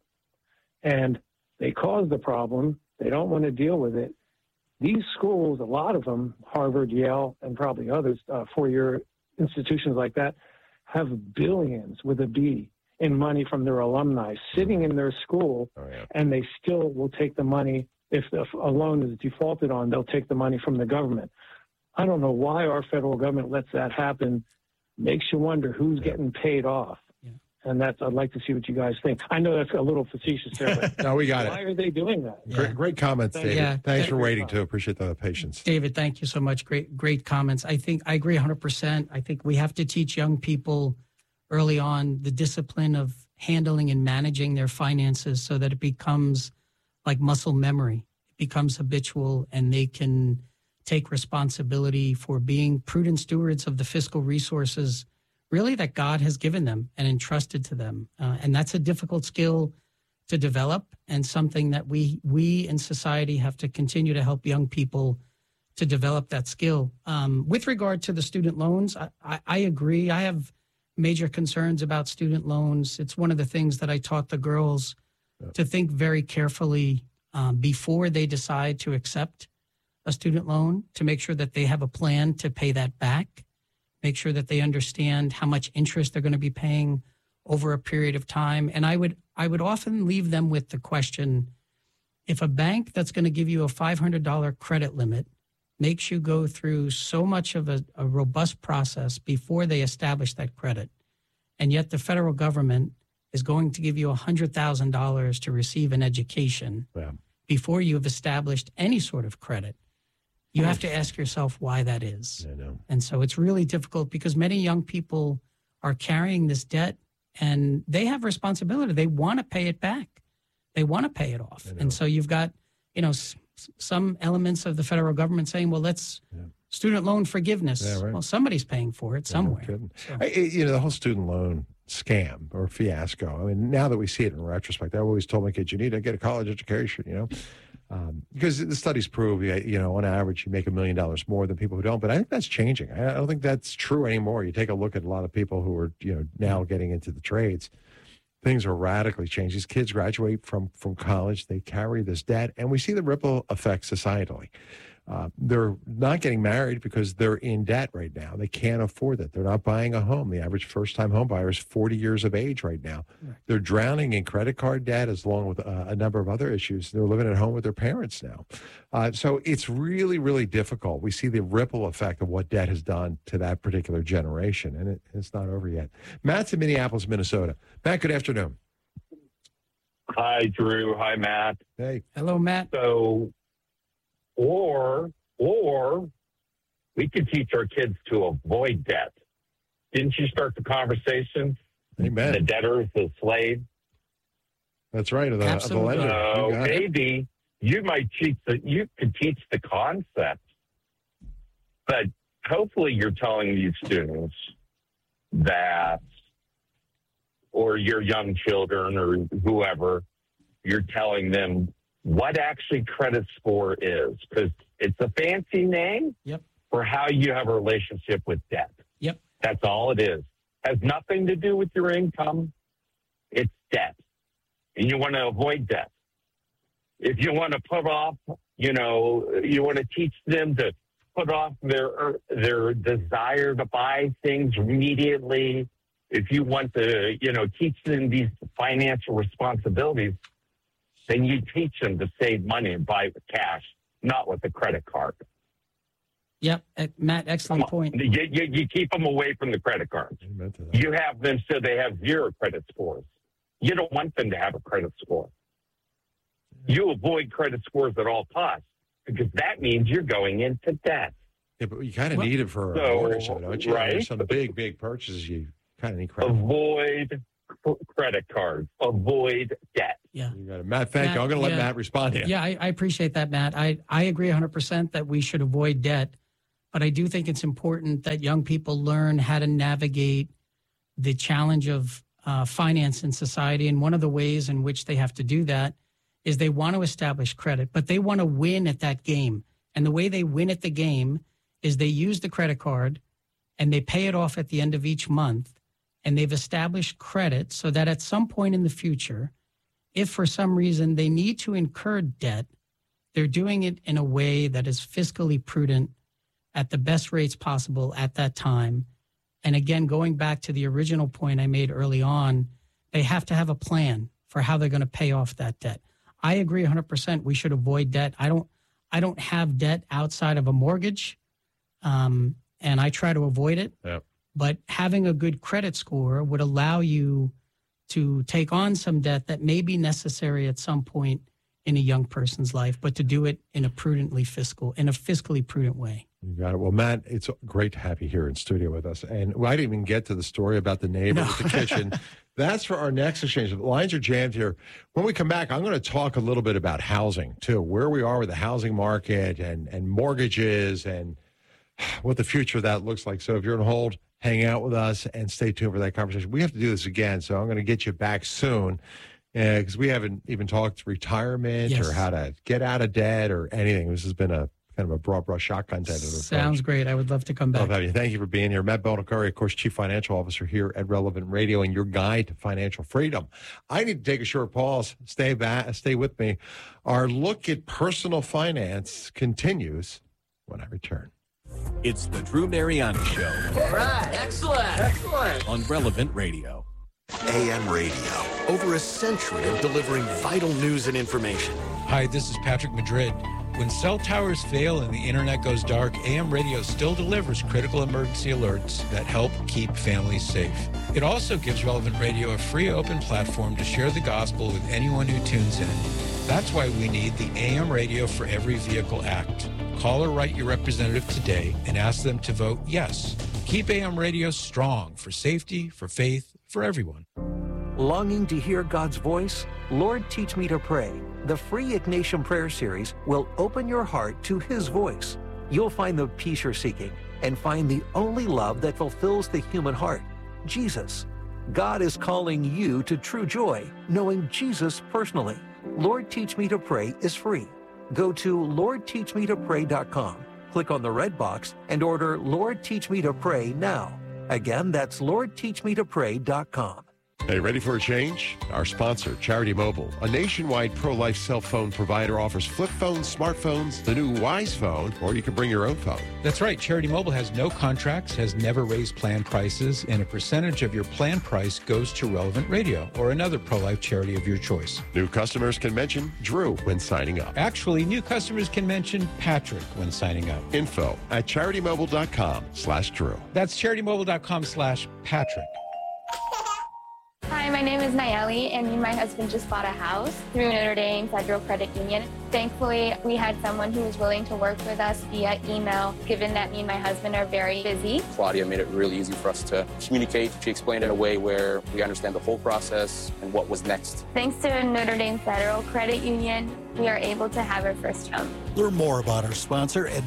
and they caused the problem. They don't want to deal with it. These schools, a lot of them, Harvard, Yale, and probably others, four-year institutions like that, have billions with a B in money from their alumni sitting in their school, and they still will take the money. If a loan is defaulted on, they'll take the money from the government. I don't know why our federal government lets that happen. Makes you wonder who's getting paid off. And I'd like to see what you guys think. I know that's a little facetious there, but no, we got why are they doing that? Great comments, David. Yeah. Thanks for waiting, too. Appreciate the patience. David, thank you so much. Great comments. I agree 100%. I think we have to teach young people early on the discipline of handling and managing their finances so that it becomes like muscle memory. It becomes habitual, and they can take responsibility for being prudent stewards of the fiscal resources really that God has given them and entrusted to them. And that's a difficult skill to develop, and something that we in society have to continue to help young people to develop that skill. With regard to the student loans, I agree. I have major concerns about student loans. It's one of the things that I taught the girls to think very carefully before they decide to accept a student loan, to make sure that they have a plan to pay that back, make sure that they understand how much interest they're going to be paying over a period of time. And I would often leave them with the question, if a bank that's going to give you a $500 credit limit makes you go through so much of a robust process before they establish that credit, and yet the federal government is going to give you $100,000 to receive an education before you have established any sort of credit, you have to ask yourself why that is. I know. And so it's really difficult because many young people are carrying this debt and they have responsibility. They want to pay it back. They want to pay it off. And so you've got, some elements of the federal government saying, well, let's student loan forgiveness. Yeah, right. Well, somebody's paying for it somewhere. The whole student loan scam or fiasco. I mean, now that we see it in retrospect, I always told my kids, you need to get a college education, because the studies prove, on average, you make $1 million more than people who don't. But I think that's changing. I don't think that's true anymore. You take a look at a lot of people who are, now getting into the trades. Things are radically changed. These kids graduate from college. They carry this debt, and we see the ripple effect societally. They're not getting married because they're in debt right now. They can't afford it. They're not buying a home. The average first-time home buyer is 40 years of age right now. Right. They're drowning in credit card debt, as along with a number of other issues. They're living at home with their parents now. So it's really, really difficult. We see the ripple effect of what debt has done to that particular generation, and it's not over yet. Matt's in Minneapolis, Minnesota. Matt, good afternoon. Hi, Drew. Hi, Matt. Hey. Hello, Matt. So, or we could teach our kids to avoid debt. Didn't you start the conversation? Amen. The debtor is the slave. That's right. The lender. So maybe you could teach the concept, but hopefully you're telling these students that, or your young children or whoever, you're telling them what actually credit score is, because it's a fancy name for how you have a relationship with debt. Yep. That's all it is. Has nothing to do with your income. It's debt. And you want to avoid debt. If you want to put off, you want to teach them to put off their desire to buy things immediately. If you want to, teach them these financial responsibilities, then you teach them to save money and buy with cash, not with a credit card. Yep, Matt, excellent point. You keep them away from the credit cards. You have them so they have zero credit scores. You don't want them to have a credit score. You avoid credit scores at all costs because that means you're going into debt. Yeah, but you kind of need it for a mortgage, don't you? Right? There's some big purchases, you kind of need credit. Avoid credit cards. Avoid debt. Yeah. You got it. Matt, thank you. I'm going to let Matt respond here. Yeah, I appreciate that, Matt. I agree 100% that we should avoid debt, but I do think it's important that young people learn how to navigate the challenge of finance in society. And one of the ways in which they have to do that is they want to establish credit, but they want to win at that game. And the way they win at the game is they use the credit card and they pay it off at the end of each month. And they've established credit so that at some point in the future, if for some reason they need to incur debt, they're doing it in a way that is fiscally prudent at the best rates possible at that time. And again, going back to the original point I made early on, they have to have a plan for how they're going to pay off that debt. I agree 100% we should avoid debt. I don't have debt outside of a mortgage, and I try to avoid it. Yep. But having a good credit score would allow you to take on some debt that may be necessary at some point in a young person's life, but to do it in a fiscally prudent way. You got it. Well, Matt, it's great to have you here in studio with us. And I didn't even get to the story about the neighbor with the kitchen. That's for our next exchange. The lines are jammed here. When we come back, I'm going to talk a little bit about housing, too, where we are with the housing market and mortgages and what the future of that looks like. So if you're on hold, hang out with us and stay tuned for that conversation. We have to do this again, so I'm going to get you back soon because we haven't even talked retirement or how to get out of debt or anything. This has been a kind of a broad brush shotgun type of approach. Sounds great. I would love to come back. Love having you. Thank you for being here. Matt Belnicari, of course, Chief Financial Officer here at Relevant Radio and your guide to financial freedom. I need to take a short pause. Stay with me. Our look at personal finance continues when I return. It's the Drew Mariani Show. All right. Excellent. On Relevant Radio. AM radio. Over a century of delivering vital news and information. Hi, this is Patrick Madrid. When cell towers fail and the internet goes dark, AM radio still delivers critical emergency alerts that help keep families safe. It also gives Relevant Radio a free open platform to share the gospel with anyone who tunes in. That's why we need the AM Radio for Every Vehicle Act. Call or write your representative today and ask them to vote yes. Keep AM radio strong for safety, for faith, for everyone. Longing to hear God's voice? Lord, Teach Me to Pray. The free Ignatian Prayer Series will open your heart to His voice. You'll find the peace you're seeking and find the only love that fulfills the human heart, Jesus. God is calling you to true joy, knowing Jesus personally. Lord, Teach Me to Pray is free. Go to LordTeachMeToPray.com, click on the red box, and order Lord, Teach Me to Pray now. Again, that's LordTeachMeToPray.com. Hey, ready for a change? Our sponsor, Charity Mobile, a nationwide pro-life cell phone provider, offers flip phones, smartphones, the new Wise phone, or you can bring your own phone. That's right. Charity Mobile has no contracts, has never raised plan prices, and a percentage of your plan price goes to Relevant Radio or another pro-life charity of your choice. New customers can mention Drew when signing up. Actually, new customers can mention Patrick when signing up. Info at CharityMobile.com/Drew. That's CharityMobile.com/Patrick. Hi, my name is Nayeli, and me and my husband just bought a house through Notre Dame Federal Credit Union. Thankfully, we had someone who was willing to work with us via email, given that me and my husband are very busy. Claudia made it really easy for us to communicate. She explained it in a way where we understand the whole process and what was next. Thanks to Notre Dame Federal Credit Union, we are able to have our first home. Learn more about our sponsor at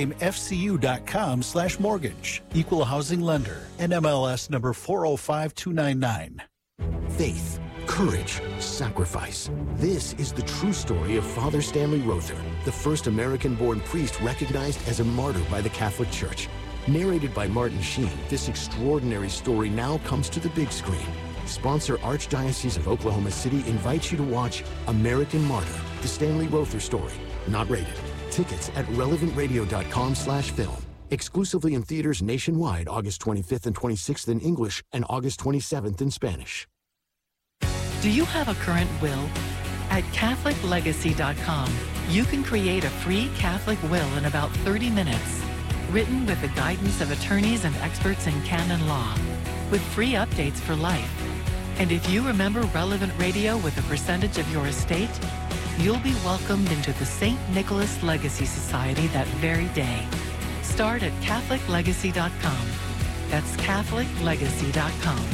NotreDameFCU.com/mortgage. Equal housing lender. NMLS number 405299. Faith, courage, sacrifice. This is the true story of Father Stanley Rother, the first American-born priest recognized as a martyr by the Catholic Church. Narrated by Martin Sheen, this extraordinary story now comes to the big screen. Sponsor Archdiocese of Oklahoma City invites you to watch American Martyr, the Stanley Rother story. Not rated. Tickets at relevantradio.com/film. Exclusively in theaters nationwide August 25th and 26th in English and August 27th in Spanish. Do you have a current will? At CatholicLegacy.com, you can create a free Catholic will in about 30 minutes. Written with the guidance of attorneys and experts in canon law, with free updates for life. And if you remember relevant radio with a percentage of your estate, you'll be welcomed into the St. Nicholas Legacy Society that very day. Start at CatholicLegacy.com. That's CatholicLegacy.com.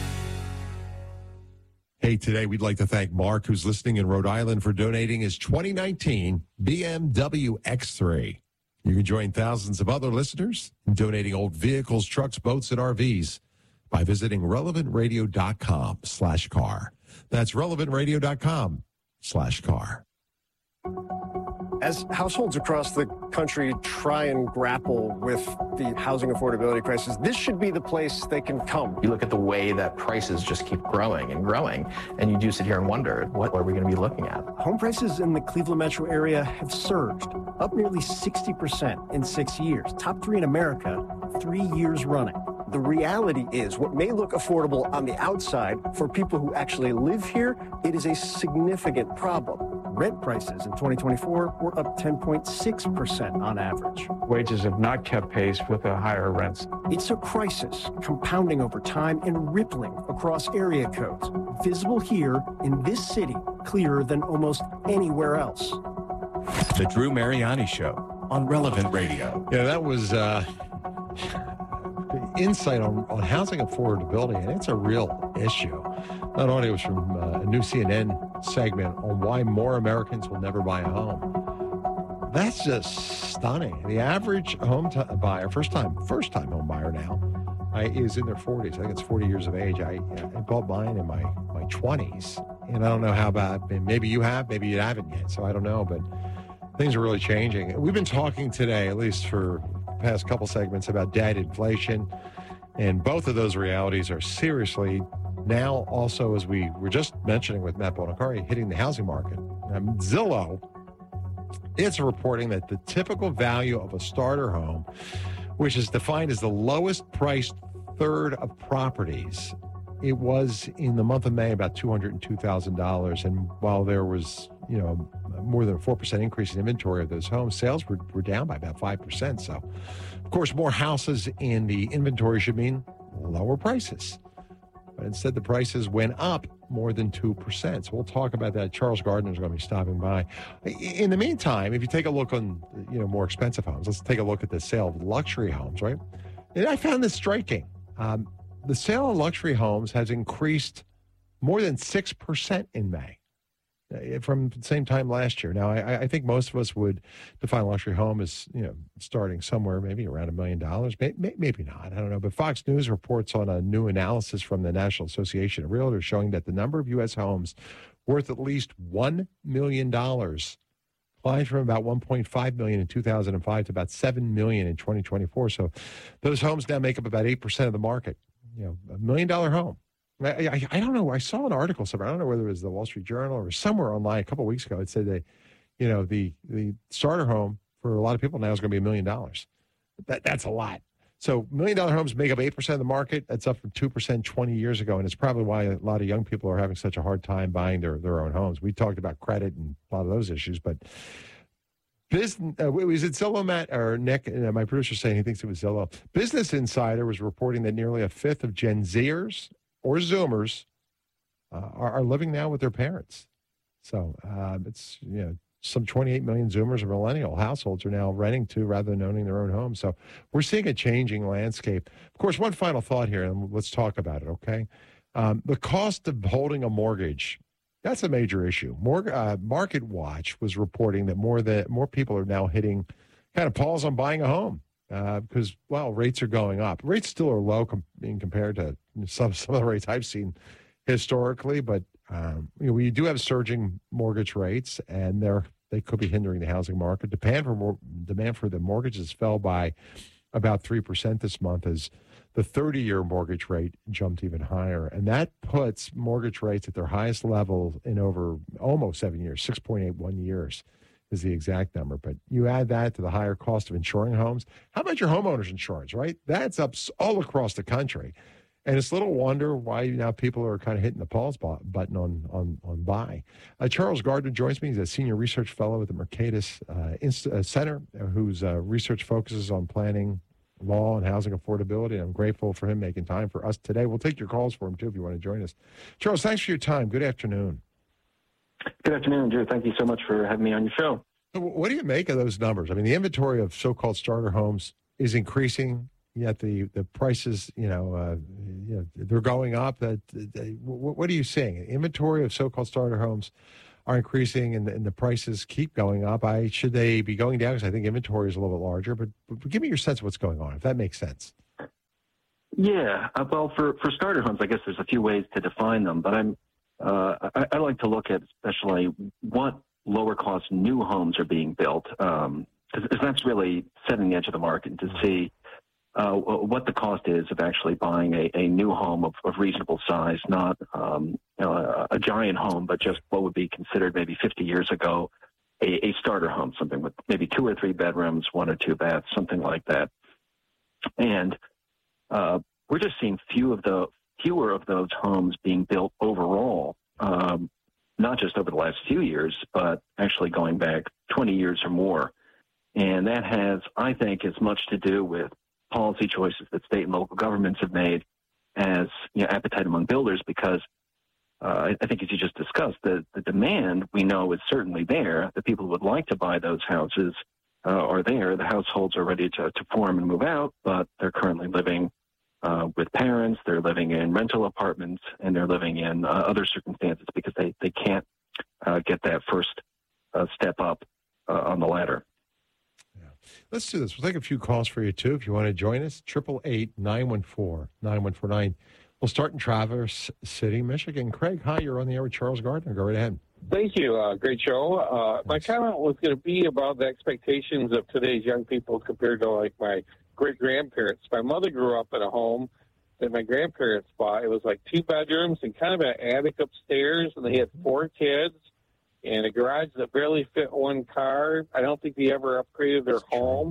Hey, today we'd like to thank Mark, who's listening in Rhode Island, for donating his 2019 BMW X3. You can join thousands of other listeners in donating old vehicles, trucks, boats, and RVs by visiting relevantradio.com/car. That's relevantradio.com/car. As households across the country try and grapple with the housing affordability crisis, this should be the place they can come. You look at the way that prices just keep growing and growing, and you do sit here and wonder, what are we going to be looking at? Home prices in the Cleveland metro area have surged, up nearly 60% in 6 years. Top 3 in America, 3 years running. The reality is, what may look affordable on the outside, for people who actually live here, it is a significant problem. Rent prices in 2024 were up 10.6% on average. Wages have not kept pace with the higher rents. It's a crisis, compounding over time and rippling across area codes. Visible here in this city, clearer than almost anywhere else. The Drew Mariani Show on Relevant Radio. Yeah, that was insight on housing affordability, and it's a real issue. That audio was from a new CNN segment on why more Americans will never buy a home. That's just stunning. The average home buyer, first-time home buyer now, is in their 40s. I think it's 40 years of age. I bought mine in my 20s, and I don't know how about, maybe you have, maybe you haven't yet, so I don't know, but things are really changing. We've been talking today, at least for the past couple segments, about debt, inflation, and both of those realities are seriously now also, as we were just mentioning with Matt Bonacari, hitting the housing market. Zillow, it's reporting that the typical value of a starter home, which is defined as the lowest priced third of properties, it was in the month of May about $202,000. And while there was, more than a 4% increase in inventory of those homes, sales were down by about 5%. So, of course, more houses in the inventory should mean lower prices. But instead, the prices went up more than 2%. So we'll talk about that. Charles Gardner is going to be stopping by. In the meantime, if you take a look on, more expensive homes, let's take a look at the sale of luxury homes, right? And I found this striking. The sale of luxury homes has increased more than 6% in May from the same time last year. Now, I think most of us would define a luxury home as, starting somewhere maybe around $1 million. Maybe not. I don't know. But Fox News reports on a new analysis from the National Association of Realtors showing that the number of U.S. homes worth at least $1 million climbed from about 1.5 million in 2005 to about 7 million in 2024. So those homes now make up about 8% of the market. $1 million home. I don't know. I saw an article somewhere. I don't know whether it was the Wall Street Journal or somewhere online a couple of weeks ago. It said that, the starter home for a lot of people now is going to be $1 million. That's a lot. So $1 million homes make up 8% of the market. That's up from 2% 20 years ago. And it's probably why a lot of young people are having such a hard time buying their own homes. We talked about credit and a lot of those issues, but was it Zillow, Matt, or Nick? My producer's saying he thinks it was Zillow. Business Insider was reporting that nearly a fifth of Gen Zers or Zoomers are living now with their parents. So it's, some 28 million Zoomers or millennial households are now renting to rather than owning their own home. So we're seeing a changing landscape. Of course, one final thought here, and let's talk about it, okay? The cost of holding a mortgage, that's a major issue. Market Watch was reporting that more people are now hitting kind of pause on buying a home because, rates are going up. Rates still are low compared to some of the rates I've seen historically, but we do have surging mortgage rates, and they could be hindering the housing market. Demand for the mortgages fell by about 3% this month as the 30-year mortgage rate jumped even higher. And that puts mortgage rates at their highest level in over almost 7 years. 6.81 years is the exact number. But you add that to the higher cost of insuring homes. How about your homeowner's insurance, right? That's up all across the country. And it's little wonder why now people are kind of hitting the pause button on buy. Charles Gardner joins me. He's a senior research fellow at the Mercatus Center, whose research focuses on planning, law, and housing affordability. I'm grateful for him making time for us today. We'll take your calls for him, too, if you want to join us. Charles, thanks for your time. Good afternoon. Good afternoon, Drew. Thank you so much for having me on your show. What do you make of those numbers? I mean, the inventory of so-called starter homes is increasing, yet the prices, they're going up. What are you seeing? Inventory of so-called starter homes are increasing, and the prices keep going up. Should they be going down? Because I think inventory is a little bit larger. But give me your sense of what's going on, if that makes sense. Yeah. Well, for starter homes, I guess there's a few ways to define them. But I like to look at especially what lower cost new homes are being built, because that's really setting the edge of the market to see what the cost is of actually buying a new home of reasonable size, not a giant home, but just what would be considered maybe 50 years ago a starter home, something with maybe 2 or 3 bedrooms, 1 or 2 baths, something like that. And we're just seeing fewer of those homes being built overall, not just over the last few years, but actually going back 20 years or more. And that has, I think, as much to do with policy choices that state and local governments have made as appetite among builders, because I think, as you just discussed, the demand we know is certainly there. The people who would like to buy those houses are there. The households are ready to form and move out, but they're currently living with parents, they're living in rental apartments, and they're living in other circumstances because they can't get that first step up on the ladder. Let's do this. We'll take a few calls for you, too, if you want to join us. 888-914-9149. We'll start in Traverse City, Michigan. Craig, hi, you're on the air with Charles Gardner. Go right ahead. Thank you. Great show. My comment was going to be about the expectations of today's young people compared to, like, my great-grandparents. My mother grew up in a home that my grandparents bought. It was like 2 bedrooms and kind of an attic upstairs, and they had 4 kids. And a garage that barely fit 1 car. I don't think they ever upgraded their home.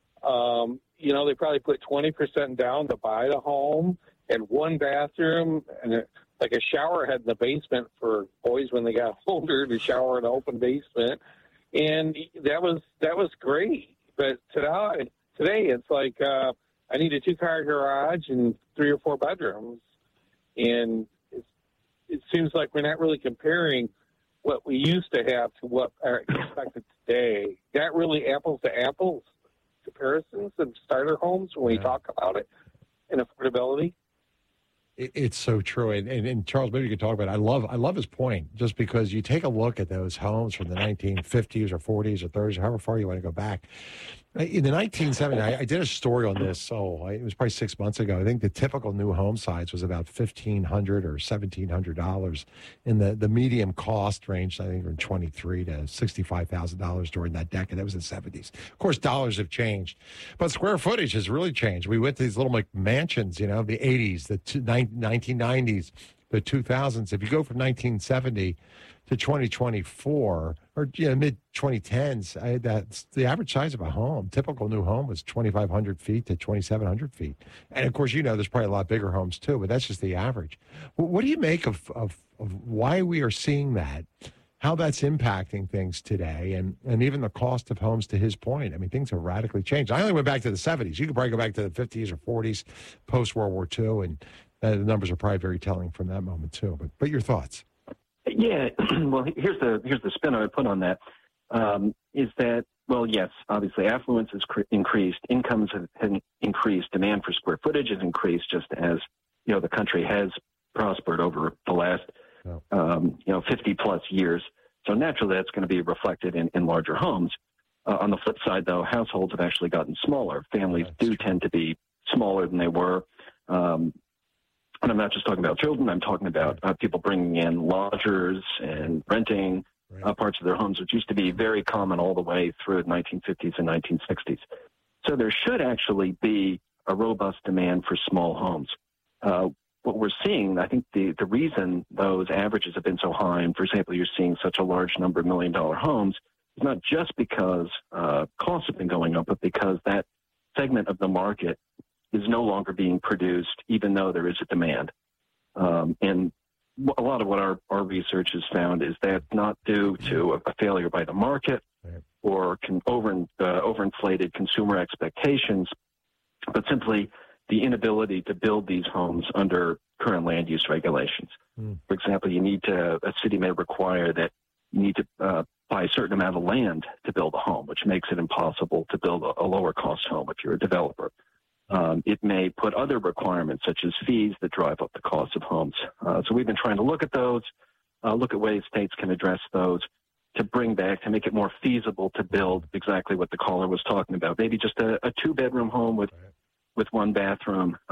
They probably put 20% down to buy the home, and 1 bathroom, and like a shower head in the basement for boys when they got older to shower in an open basement. And that was great. But today it's like I need a 2-car garage and 3 or 4 bedrooms. And it seems like we're not really comparing what we used to have to what are expected today. Not really apples to apples comparisons of starter homes when we talk about it and affordability. It's so true. And Charles, maybe you could talk about it. I love his point, just because you take a look at those homes from the 1950s or 40s or 30s, however far you want to go back. In the 1970s, I did a story on this, it was probably 6 months ago. I think the typical new home size was about $1,500 or $1,700. And the medium cost ranged, I think, from $23,000 to $65,000 during that decade. That was the 70s. Of course, dollars have changed, but square footage has really changed. We went to these little mansions, the 80s, the 1990s, the 2000s. If you go from 1970 to 2024 or mid 2010s, that's the average size of a home. Typical new home was 2,500 feet to 2,700 feet. And of course, there's probably a lot bigger homes too, but that's just the average. What do you make of why we are seeing that, how that's impacting things today, and even the cost of homes, to his point? I mean, things have radically changed. I only went back to the 70s. You could probably go back to the 50s or 40s, post-World War II, and the numbers are probably very telling from that moment too. But your thoughts? Yeah, well, here's the spin I would put on that, is that, well, yes, obviously affluence has increased, incomes have increased, demand for square footage has increased, just as, the country has prospered over the last, 50 plus years. So naturally that's going to be reflected in larger homes. On the flip side, though, households have actually gotten smaller. Families do tend to be smaller than they were. And I'm not just talking about children. I'm talking about people bringing in lodgers and renting parts of their homes, which used to be very common all the way through the 1950s and 1960s. So there should actually be a robust demand for small homes. What we're seeing, I think the reason those averages have been so high, and for example, you're seeing such a large number of $1 million homes, is not just because costs have been going up, but because that segment of the market is no longer being produced, even though there is a demand. And a lot of what our research has found is that's not due to a failure by the market or overinflated consumer expectations, but simply the inability to build these homes under current land use regulations. For example, a city may require that you need to buy a certain amount of land to build a home, which makes it impossible to build a lower cost home if you're a developer. It may put other requirements such as fees that drive up the cost of homes. So we've been trying to look at those, look at ways states can address those to make it more feasible to build exactly what the caller was talking about. Maybe just a 2-bedroom home with 1 bathroom